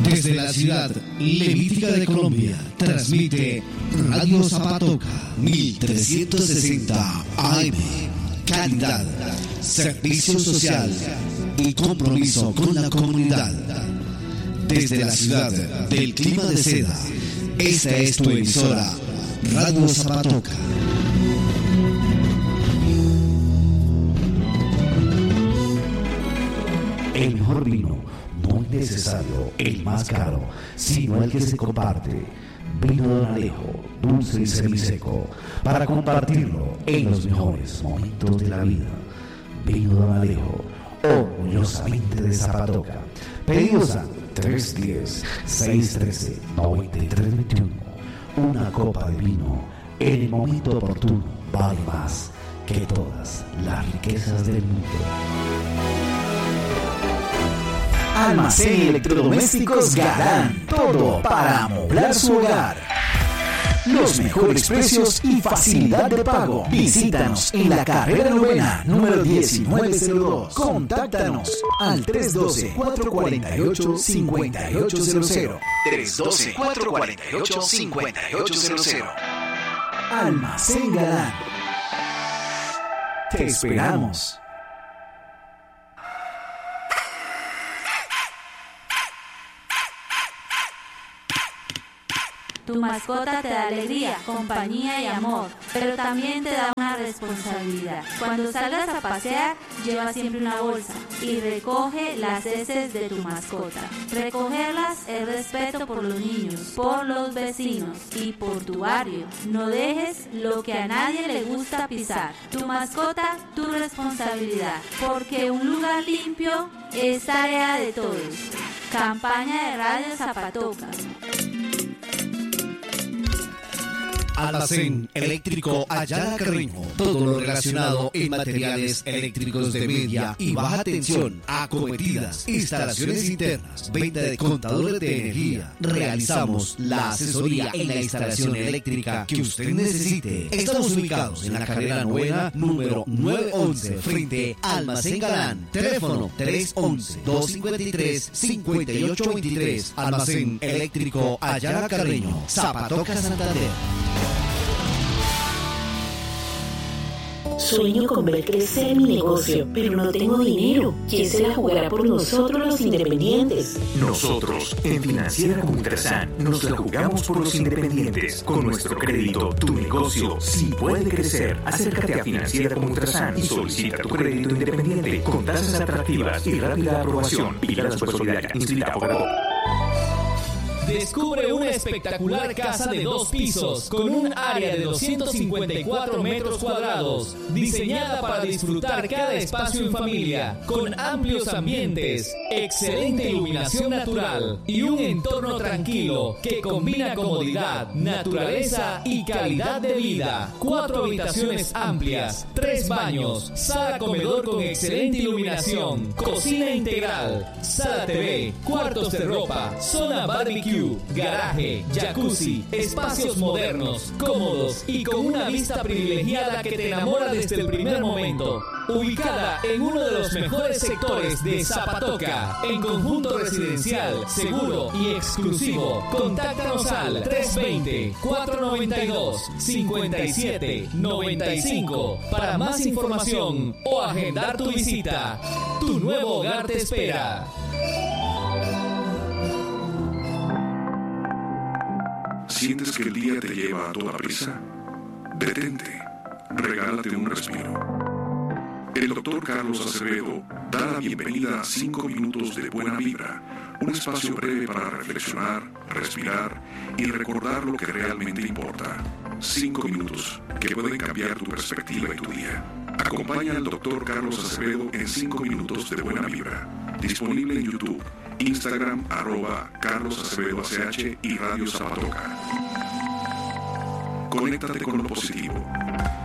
Desde la ciudad levítica de Colombia, transmite Radio Zapatoca 1360 AM. Calidad, servicio social y compromiso con la comunidad. Desde la ciudad del clima de seda, esta es tu emisora, Radio Zapatoca. El mejor vino, no es necesario el más caro, sino el que se comparte. Vino Don Alejo, dulce y semiseco, para compartirlo en los mejores momentos de la vida. Vino Don Alejo, orgullosamente de Zapatoca. Pedidos a 310-613-9321. Una copa de vino en el momento oportuno vale más que todas las riquezas del mundo. Almacén Electrodomésticos Galán, todo para amoblar su hogar. Los mejores precios y facilidad de pago. Visítanos en la carrera novena, número 1902. Contáctanos al 312-448-5800. 312-448-5800. Almacén Galán. Te esperamos. Tu mascota te da alegría, compañía y amor, pero también te da una responsabilidad. Cuando salgas a pasear, lleva siempre una bolsa y recoge las heces de tu mascota. Recogerlas es respeto por los niños, por los vecinos y por tu barrio. No dejes lo que a nadie le gusta pisar. Tu mascota, tu responsabilidad, porque un lugar limpio es tarea de todos. Campaña de Radio Zapatoca. Almacén Eléctrico Ayala Carreño. Todo lo relacionado en materiales eléctricos de media y baja tensión, acometidas, instalaciones internas, venta de contadores de energía. Realizamos la asesoría en la instalación eléctrica que usted necesite. Estamos ubicados en la carrera novena, número 911, frente a Almacén Galán. Teléfono 311-253-5823. Almacén Eléctrico Ayala Carreño, Zapatoca, Santander. Sueño con ver crecer mi negocio, pero no tengo dinero. ¿Quién se la jugará por nosotros los independientes? Nosotros, en Financiera como Ultrasan, nos la jugamos por los independientes. Con nuestro crédito, tu negocio sí puede crecer. Acércate a Financiera como Ultrasan y solicita tu crédito independiente con tasas atractivas y rápida aprobación. Vigilada Solidaria, inscrita a Bogotá. Descubre una espectacular casa de 2 pisos con un área de 254 metros cuadrados, diseñada para disfrutar cada espacio en familia, con amplios ambientes, excelente iluminación natural y un entorno tranquilo que combina comodidad, naturaleza y calidad de vida. 4 habitaciones amplias, 3 baños, sala comedor con excelente iluminación, cocina integral, sala TV, cuartos de ropa, zona barbecue, garaje, jacuzzi, espacios modernos, cómodos y con una vista privilegiada que te enamora desde el primer momento. Ubicada en uno de los mejores sectores de Zapatoca, en conjunto residencial, seguro y exclusivo. Contáctanos al 320-492-5795 para más información o agendar tu visita. Tu nuevo hogar te espera. ¿Sientes que el día te lleva a toda prisa? Detente, regálate un respiro. El doctor Carlos Acevedo da la bienvenida a 5 minutos de buena vibra, un espacio breve para reflexionar, respirar y recordar lo que realmente importa. 5 minutos que pueden cambiar tu perspectiva y tu día. Acompaña al doctor Carlos Acevedo en 5 minutos de buena vibra. Disponible en YouTube, Instagram, @CarlosAcevedoACH y Radio Zapatoca. Conéctate con lo positivo.